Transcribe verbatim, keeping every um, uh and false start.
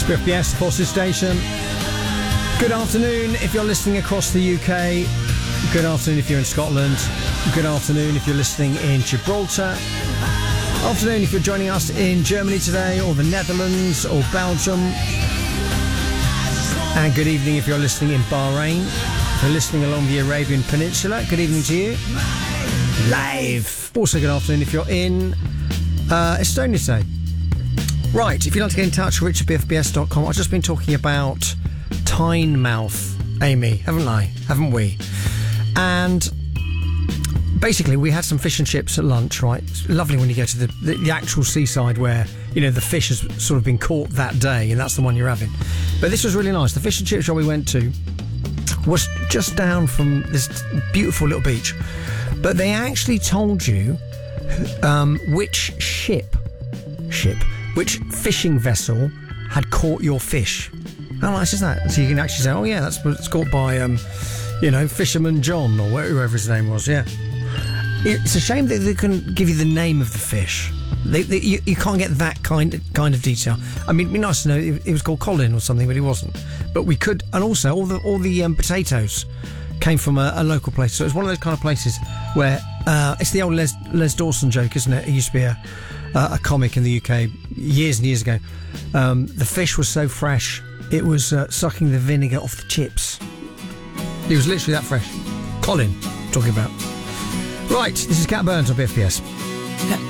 B F B S, the Forces Station. Good afternoon if you're listening across the U K. Good afternoon if you're in Scotland. Good afternoon if you're listening in Gibraltar. Afternoon if you're joining us in Germany today, or the Netherlands, or Belgium. And good evening if you're listening in Bahrain. If you're listening along the Arabian Peninsula, good evening to you. Live. Also good afternoon if you're in uh, Estonia today. Right, if you'd like to get in touch, richard b f b s dot com. I've just been talking about Tynemouth, Amy, haven't I? Haven't we? And basically, we had some fish and chips at lunch, right? It's lovely when you go to the, the, the actual seaside where, you know, the fish has sort of been caught that day, and that's the one you're having. But this was really nice. The fish and chip shop we went to was just down from this beautiful little beach. But they actually told you um, which ship, ship, which fishing vessel had caught your fish. How nice is that? So you can actually say, oh yeah, that's it's caught by, um, you know, Fisherman John, or whoever his name was, yeah. It's a shame that they couldn't give you the name of the fish. They, they, you, you can't get that kind of, kind of detail. I mean, it'd be nice to know it, it was called Colin or something, but he wasn't. But we could, and also all the all the um, potatoes came from a, a local place. So it's one of those kind of places where uh, it's the old Les, Les Dawson joke, isn't it? It used to be a uh, a comic in the U K years and years ago. Um, the fish was so fresh, it was uh, sucking the vinegar off the chips. It was literally that fresh. Colin, talking about. Right, this is Cat Burns on B F B S.